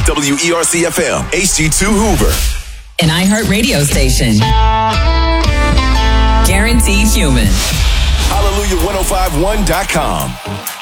WERC-FM, HD2 Hoover. An iHeart radio station. Guaranteed human. Hallelujah1051.com.